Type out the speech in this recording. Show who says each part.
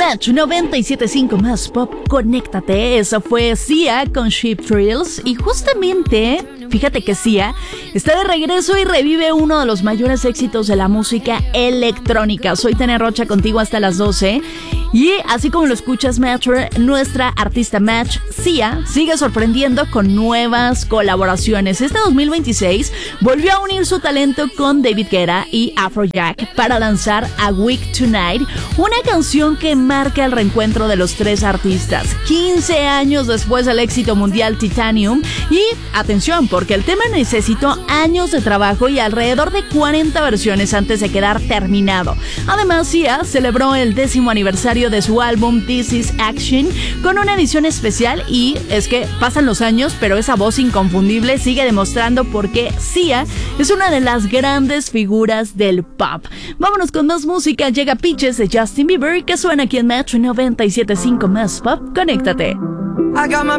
Speaker 1: Match 97.5 más pop, conéctate. Eso fue Sia con Ship Thrills. Y justamente, fíjate que Sia está de regreso y revive uno de los mayores éxitos de la música electrónica. Soy Tania Rocha contigo hasta las 12. Y así como lo escuchas, Matcher, nuestra artista Match, Sia, sigue sorprendiendo con nuevas colaboraciones. Este 2026 volvió a unir su talento con David Guetta y Afrojack para lanzar A Week Tonight, una canción que marca el reencuentro de los tres artistas 15 años después del éxito mundial Titanium. Y atención, porque el tema necesitó años de trabajo y alrededor de 40 versiones antes de quedar terminado. Además, Sia celebró el 10º aniversario de su álbum This Is Action con una edición especial, y es que pasan los años, pero esa voz inconfundible sigue demostrando por qué Sia es una de las grandes figuras del pop. Vámonos con más música. Llega Peaches de Justin Bieber, que suena aquí en Metro 97.5 más pop. Conéctate.
Speaker 2: I got my